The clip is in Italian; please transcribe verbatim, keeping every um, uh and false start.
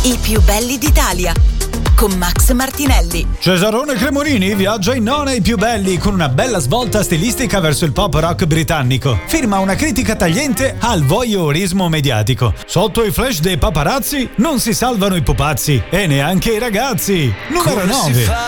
I più belli d'Italia con Max Martinelli. Cesarone Cremonini viaggia in nona ai più belli con una bella svolta stilistica verso il pop rock britannico. Firma una critica tagliente al voyeurismo mediatico. Sotto i flash dei paparazzi non si salvano i pupazzi e neanche i ragazzi. Numero nove.